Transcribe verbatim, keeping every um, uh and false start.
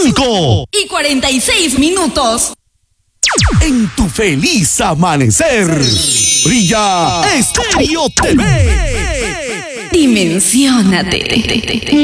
cinco y cuarenta y seis minutos. En tu feliz amanecer, brilla Estéreo T V. Dimensiónate.